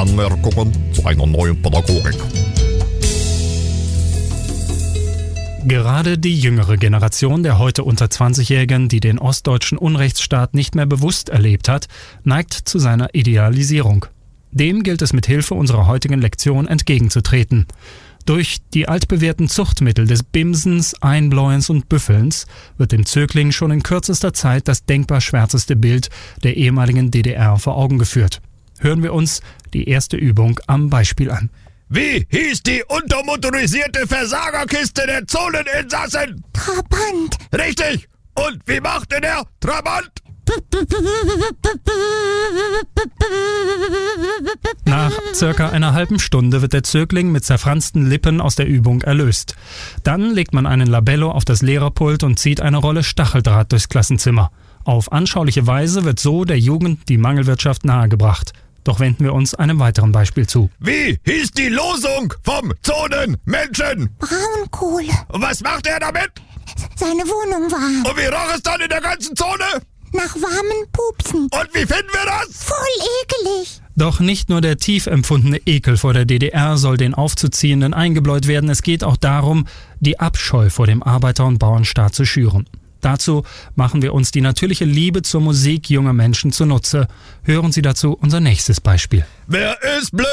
Anmerkungen zu einer neuen Pädagogik. Gerade die jüngere Generation der heute unter 20-Jährigen, die den ostdeutschen Unrechtsstaat nicht mehr bewusst erlebt hat, neigt zu seiner Idealisierung. Dem gilt es mit Hilfe unserer heutigen Lektion entgegenzutreten. Durch die altbewährten Zuchtmittel des Bimsens, Einbläuens und Büffelns wird dem Zögling schon in kürzester Zeit das denkbar schwärzeste Bild der ehemaligen DDR vor Augen geführt. Hören wir uns die erste Übung am Beispiel an. Wie hieß die untermotorisierte Versagerkiste der Zoneninsassen? Trabant. Richtig! Und wie machte der Trabant? Nach circa einer halben Stunde wird der Zögling mit zerfransten Lippen aus der Übung erlöst. Dann legt man einen Labello auf das Lehrerpult und zieht eine Rolle Stacheldraht durchs Klassenzimmer. Auf anschauliche Weise wird so der Jugend die Mangelwirtschaft nahegebracht. Doch wenden wir uns einem weiteren Beispiel zu. Wie hieß die Losung vom Zonenmenschen? Braunkohle. Und was macht er damit? Seine Wohnung warm. Und wie roch es dann in der ganzen Zone? Nach warmen Pupsen. Und wie finden wir das? Voll ekelig. Doch nicht nur der tief empfundene Ekel vor der DDR soll den Aufzuziehenden eingebläut werden. Es geht auch darum, die Abscheu vor dem Arbeiter- und Bauernstaat zu schüren. Dazu machen wir uns die natürliche Liebe zur Musik junger Menschen zunutze. Hören Sie dazu unser nächstes Beispiel. Wer ist blöd?